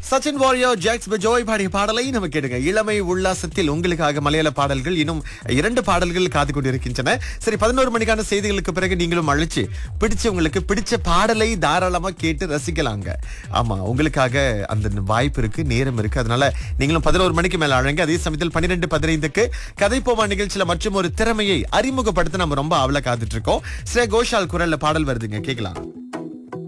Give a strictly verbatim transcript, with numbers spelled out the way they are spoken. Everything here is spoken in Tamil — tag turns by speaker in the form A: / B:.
A: சச்சின் வாரியோ ஜாக்ஸ் பஜோய் பாடிய பாடலை நம்ம கேடுங்க. இளமை உல்லாசத்தில் உங்களுக்காக மலையாள பாடல்கள் இன்னும் இரண்டு பாடல்கள் காத்து கொண்டிருக்கின்றன. சரி, பதினோரு மணிக்கான செய்திகளுக்கு பிறகு நீங்களும் அழைச்சு பிடிச்ச உங்களுக்கு பிடிச்ச பாடலை தாராளமா கேட்டு ரசிக்கலாங்க. ஆமா, உங்களுக்காக அந்த வாய்ப்பு இருக்கு, நேரம் இருக்கு. அதனால நீங்களும் பதினோரு மணிக்கு மேல அழங்க. அதே சமயத்தில் பன்னிரண்டு பதினைந்துக்கு கதைப்போமா நிகழ்ச்சியில மற்றும் ஒரு திறமையை அறிமுகப்படுத்த நம்ம ரொம்ப ஆவலா காத்துட்டு இருக்கோம். ஸ்ரே கோஷால் குரல்ல பாடல் வருதுங்க, கேட்கலாம்.